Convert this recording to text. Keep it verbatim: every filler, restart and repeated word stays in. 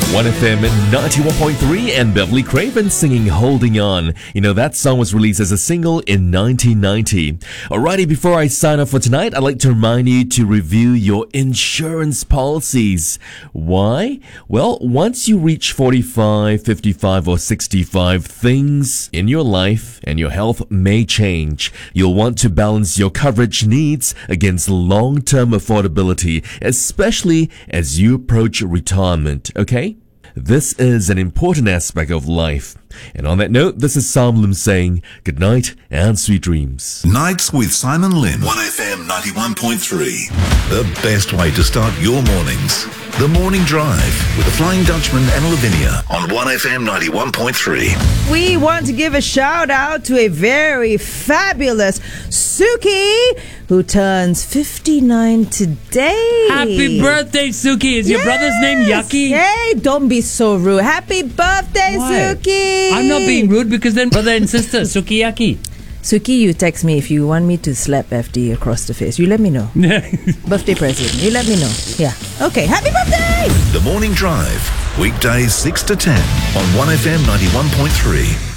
one F M ninety-one point three and Beverly Craven singing Holding On. You know, that song was released as a single in nineteen ninety. Alrighty, before I sign off for tonight, I'd like to remind you to review your insurance policies. Why? Well, once you reach forty-five, fifty-five or sixty-five, things in your life and your health may change. You'll want to balance your coverage needs against long-term affordability, especially as you approach retirement, okay? This is an important aspect of life. And on that note, this is Sam Lim saying good night and sweet dreams. Nights with Simon Lim. one F M ninety-one point three. The best way to start your mornings. The Morning Drive with the Flying Dutchman and Lavinia on one F M ninety-one point three. We want to give a shout out to a very fabulous Suki who turns fifty-nine today. Happy birthday, Suki. Is your Yes! brother's name Yucky? Hey, don't be so rude. Happy birthday, Why? Suki. I'm not being rude because then brother and sister, Sukiyaki. Suki, you text me if you want me to slap F D across the face. You let me know. Birthday present. You let me know. Yeah. Okay. Happy birthday! The Morning Drive. Weekdays six to ten on one F M ninety-one point three.